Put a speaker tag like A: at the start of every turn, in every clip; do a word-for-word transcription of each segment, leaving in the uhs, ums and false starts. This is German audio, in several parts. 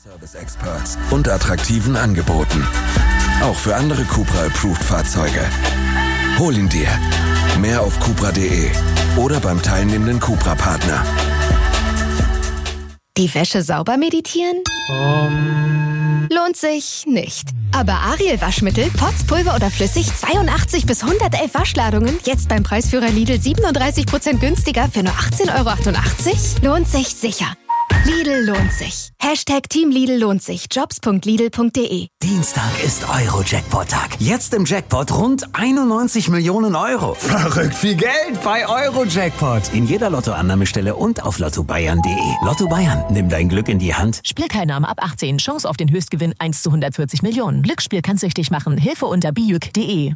A: Service Experts und attraktiven Angeboten. Auch für andere Cupra-Approved-Fahrzeuge. Hol ihn dir. Mehr auf cupra punkt de oder beim teilnehmenden Cupra-Partner.
B: Die Wäsche sauber meditieren?
C: Um.
B: Lohnt sich nicht. Aber Ariel Waschmittel, Pots, Pulver oder flüssig, zweiundachtzig bis hundertelf Waschladungen, jetzt beim Preisführer Lidl siebenunddreißig Prozent günstiger für nur achtzehn Euro achtundachtzig? Lohnt sich sicher. Lidl lohnt sich. Hashtag Team Lidl lohnt sich. Jobs punkt lidl punkt de.
D: Dienstag ist Euro-Jackpot-Tag. Jetzt im Jackpot rund einundneunzig Millionen Euro. Verrückt viel Geld bei Euro-Jackpot. In jeder Lottoannahmestelle und auf lotto bayern punkt de. Lotto Bayern, nimm dein Glück in die Hand.
E: Spielteilnahme ab achtzehn. Chance auf den Höchstgewinn eins zu hundertvierzig Millionen. Glücksspiel kann süchtig machen. Hilfe unter bijuk punkt de.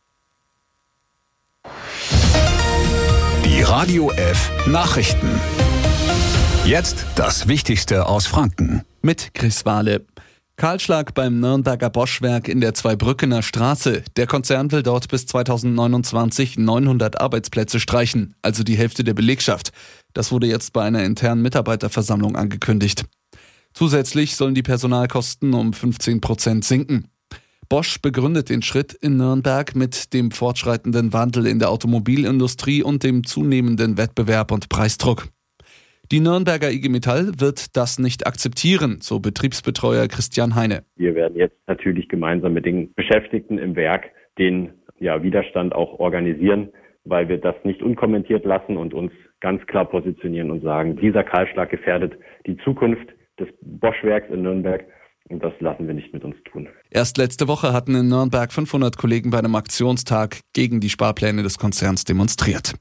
F: Die Radio F Nachrichten. Jetzt das Wichtigste aus Franken.
G: Mit Chris Wahle. Kahlschlag beim Nürnberger Bosch-Werk in der Zweibrückener Straße. Der Konzern will dort bis zweitausendneunundzwanzig neunhundert Arbeitsplätze streichen, also die Hälfte der Belegschaft. Das wurde jetzt bei einer internen Mitarbeiterversammlung angekündigt. Zusätzlich sollen die Personalkosten um fünfzehn Prozent sinken. Bosch begründet den Schritt in Nürnberg mit dem fortschreitenden Wandel in der Automobilindustrie und dem zunehmenden Wettbewerb und Preisdruck. Die Nürnberger I G Metall wird das nicht akzeptieren, so Betriebsbetreuer Christian Heine.
H: Wir werden jetzt natürlich gemeinsam mit den Beschäftigten im Werk den ja, Widerstand auch organisieren, weil wir das nicht unkommentiert lassen und uns ganz klar positionieren und sagen, dieser Kahlschlag gefährdet die Zukunft des Bosch-Werks in Nürnberg. Und das lassen wir nicht mit uns tun.
G: Erst letzte Woche hatten in Nürnberg fünfhundert Kollegen bei einem Aktionstag gegen die Sparpläne des Konzerns demonstriert.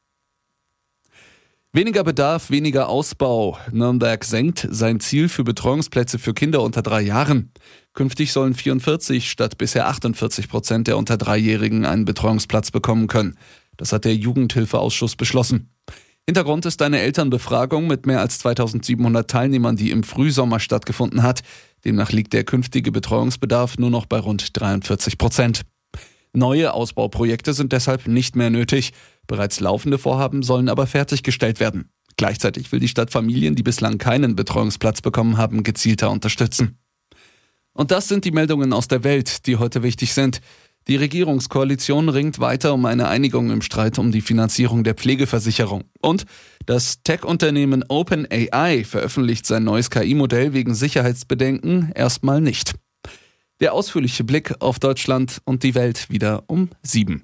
G: Weniger Bedarf, weniger Ausbau. Nürnberg senkt sein Ziel für Betreuungsplätze für Kinder unter drei Jahren. Künftig sollen vierundvierzig statt bisher achtundvierzig Prozent der unter Dreijährigen einen Betreuungsplatz bekommen können. Das hat der Jugendhilfeausschuss beschlossen. Hintergrund ist eine Elternbefragung mit mehr als zweitausendsiebenhundert Teilnehmern, die im Frühsommer stattgefunden hat. Demnach liegt der künftige Betreuungsbedarf nur noch bei rund dreiundvierzig Prozent. Neue Ausbauprojekte sind deshalb nicht mehr nötig. Bereits laufende Vorhaben sollen aber fertiggestellt werden. Gleichzeitig will die Stadt Familien, die bislang keinen Betreuungsplatz bekommen haben, gezielter unterstützen. Und das sind die Meldungen aus der Welt, die heute wichtig sind. Die Regierungskoalition ringt weiter um eine Einigung im Streit um die Finanzierung der Pflegeversicherung. Und das Tech-Unternehmen OpenAI veröffentlicht sein neues K I-Modell wegen Sicherheitsbedenken erstmal nicht. Der ausführliche Blick auf Deutschland und die Welt wieder um sieben.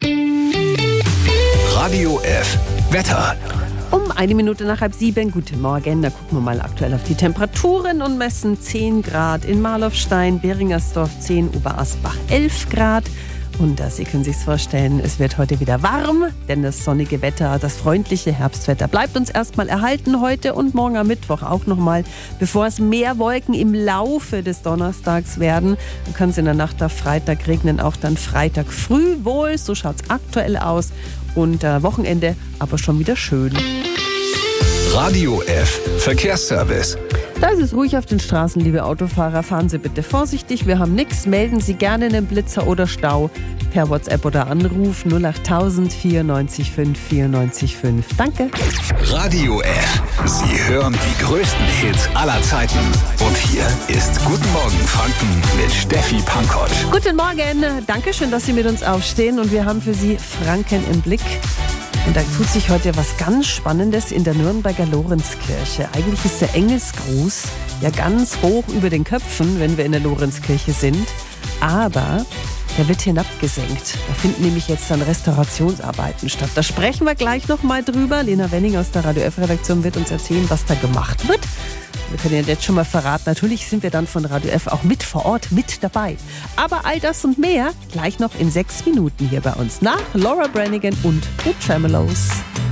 F: Radio F Wetter.
C: Um eine Minute nach halb sieben, guten Morgen. Da gucken wir mal aktuell auf die Temperaturen und messen zehn Grad in Marlofstein, Beringersdorf zehn, Oberasbach elf Grad. Und äh, Sie können sich's vorstellen, es wird heute wieder warm, denn das sonnige Wetter, das freundliche Herbstwetter bleibt uns erstmal erhalten heute und morgen am Mittwoch auch nochmal. Bevor es mehr Wolken im Laufe des Donnerstags werden, dann kann es in der Nacht auf Freitag regnen, auch dann Freitag früh wohl, so schaut's aktuell aus. Und äh, Wochenende aber schon wieder schön.
F: Radio F Verkehrsservice.
C: Da ist es ruhig auf den Straßen, liebe Autofahrer. Fahren Sie bitte vorsichtig. Wir haben nichts. Melden Sie gerne einen Blitzer oder Stau per WhatsApp oder Anruf null achttausend vierundneunzig fünf vierundneunzig fünf. Danke.
F: Radio F. Sie hören die größten Hits aller Zeiten. Und hier ist Guten Morgen Franken mit Steffi Pankott.
C: Guten Morgen. Dankeschön, dass Sie mit uns aufstehen. Und wir haben für Sie Franken im Blick. Und da tut sich heute was ganz Spannendes in der Nürnberger Lorenzkirche. Eigentlich ist der Engelsgruß ja ganz hoch über den Köpfen, wenn wir in der Lorenzkirche sind. Aber der wird hinabgesenkt. Da finden nämlich jetzt dann Restaurationsarbeiten statt. Da sprechen wir gleich noch mal drüber. Lena Wenning aus der Radio F-Redaktion wird uns erzählen, was da gemacht wird. Wir können ja jetzt schon mal verraten, natürlich sind wir dann von Radio F auch mit vor Ort, mit dabei. Aber all das und mehr gleich noch in sechs Minuten hier bei uns nach Laura Branigan und The Tremeloes.